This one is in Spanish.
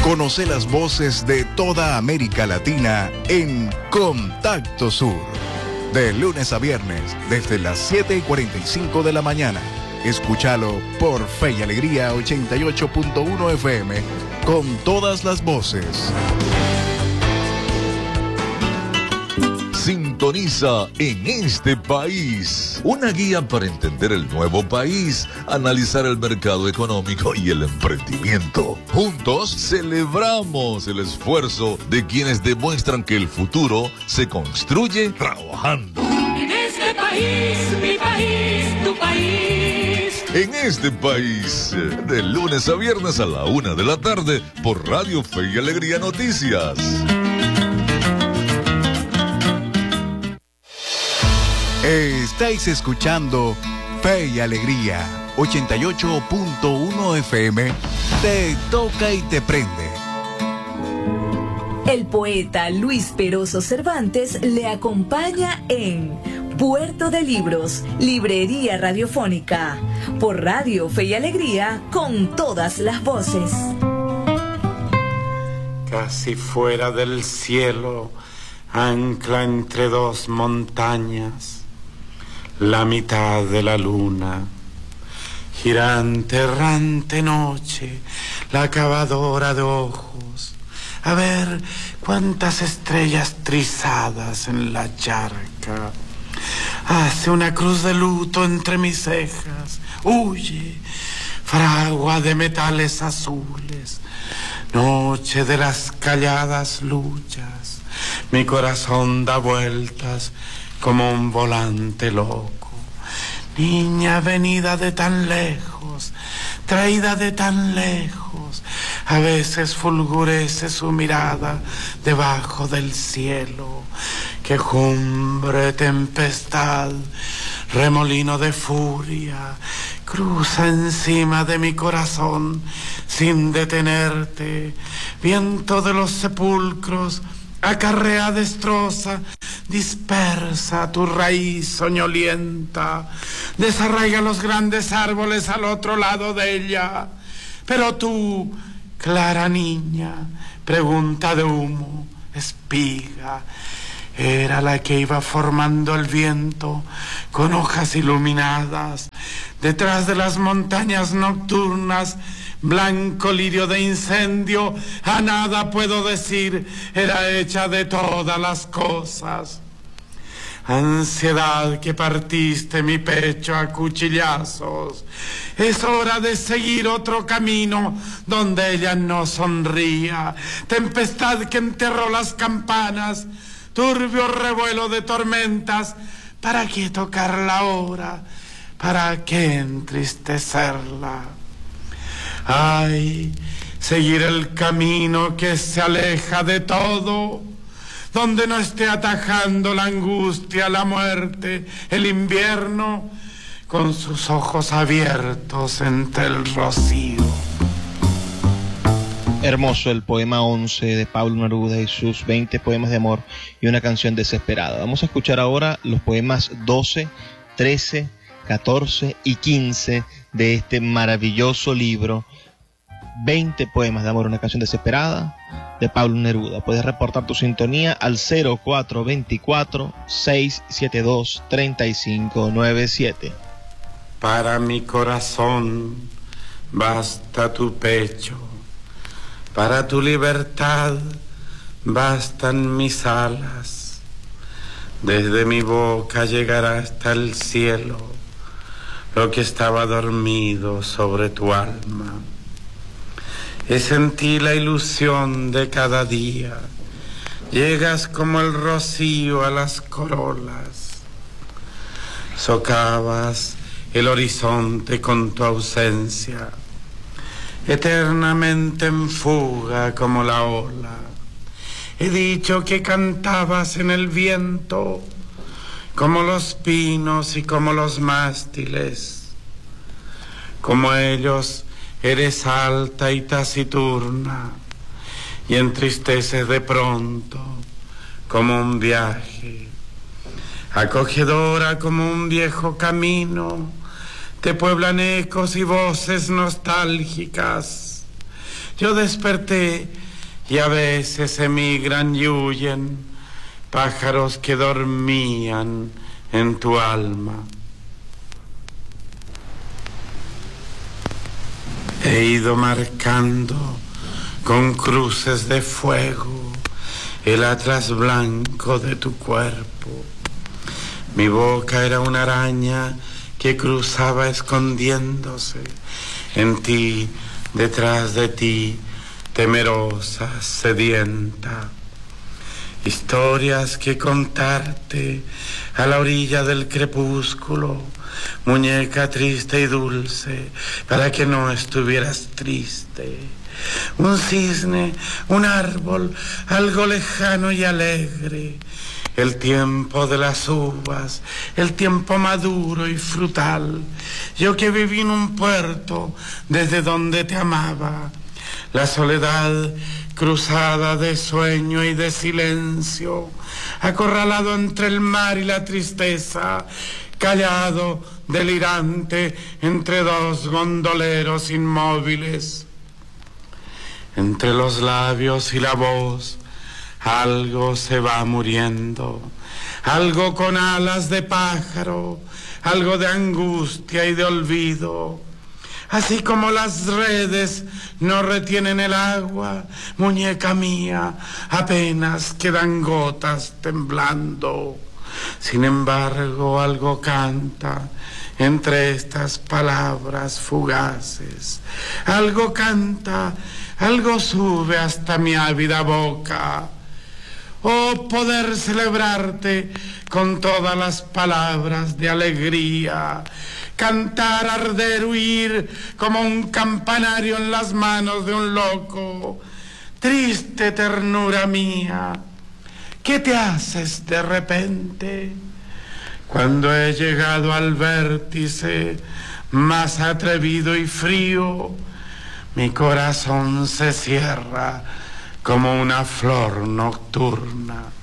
Conoce las voces de toda América Latina en Contacto Sur. De lunes a viernes, desde las 7:45 de la mañana. Escúchalo por Fe y Alegría 88.1 FM, con todas las voces. Sintoniza En Este País, una guía para entender el nuevo país, analizar el mercado económico y el emprendimiento. Juntos celebramos el esfuerzo de quienes demuestran que el futuro se construye trabajando. En este país, mi país, tu país. En Este País, de lunes a viernes a la 1 de la tarde por Radio Fe y Alegría Noticias. Estáis escuchando Fe y Alegría 88.1 FM. Te toca y te prende. El poeta Luis Peroso Cervantes le acompaña en Puerto de Libros, Librería Radiofónica, por Radio Fe y Alegría, con todas las voces. Casi fuera del cielo, ancla entre dos montañas, la mitad de la luna, girante, errante noche, la acabadora de ojos, a ver cuántas estrellas trizadas en la charca. Hace una cruz de luto entre mis cejas, huye, fragua de metales azules, noche de las calladas luchas, mi corazón da vueltas como un volante loco. Niña venida de tan lejos, traída de tan lejos, a veces fulgurece su mirada debajo del cielo. Quejumbre, tempestad, remolino de furia, cruza encima de mi corazón sin detenerte. Viento de los sepulcros, acarrea, destroza, dispersa tu raíz soñolienta, desarraiga los grandes árboles al otro lado de ella. Pero tú, clara niña, pregunta de humo, espiga, era la que iba formando el viento con hojas iluminadas detrás de las montañas nocturnas. Blanco lirio de incendio, a nada puedo decir, era hecha de todas las cosas. Ansiedad que partiste mi pecho a cuchillazos, es hora de seguir otro camino donde ella no sonría. Tempestad que enterró las campanas, turbio revuelo de tormentas, ¿para qué tocarla ahora? ¿Para qué entristecerla? Ay, seguir el camino que se aleja de todo, donde no esté atajando la angustia, la muerte, el invierno, con sus ojos abiertos entre el rocío. Hermoso el poema 11 de Pablo Neruda y sus 20 poemas de amor y una canción desesperada. Vamos a escuchar ahora los poemas 12, 13, 14 y 15 de este maravilloso libro, 20 poemas de amor, una canción desesperada, de Pablo Neruda. Puedes reportar tu sintonía al 0424-672-3597. Para mi corazón basta tu pecho, para tu libertad bastan mis alas. Desde mi boca llegará hasta el cielo lo que estaba dormido sobre tu alma. Es en ti la ilusión de cada día. Llegas como el rocío a las corolas. Socavas el horizonte con tu ausencia, eternamente en fuga como la ola. He dicho que cantabas en el viento, como los pinos y como los mástiles. Como ellos eres alta y taciturna, y entristeces de pronto como un viaje. Acogedora como un viejo camino, te pueblan ecos y voces nostálgicas. Yo desperté y a veces emigran y huyen pájaros que dormían en tu alma. He ido marcando con cruces de fuego el atlas blanco de tu cuerpo. Mi boca era una araña que cruzaba escondiéndose en ti, detrás de ti, temerosa, sedienta. Historias que contarte a la orilla del crepúsculo, muñeca triste y dulce, para que no estuvieras triste. Un cisne, un árbol, algo lejano y alegre. El tiempo de las uvas, el tiempo maduro y frutal. Yo que viví en un puerto desde donde te amaba. La soledad cruzada de sueño y de silencio, acorralado entre el mar y la tristeza, callado, delirante, entre dos gondoleros inmóviles. Entre los labios y la voz, algo se va muriendo, algo con alas de pájaro, algo de angustia y de olvido. Así como las redes no retienen el agua, muñeca mía, apenas quedan gotas temblando. Sin embargo, algo canta entre estas palabras fugaces. Algo canta, algo sube hasta mi ávida boca. Oh, poder celebrarte con todas las palabras de alegría. Cantar, arder, huir como un campanario en las manos de un loco. Triste ternura mía, ¿qué te haces de repente? Cuando he llegado al vértice más atrevido y frío, mi corazón se cierra como una flor nocturna.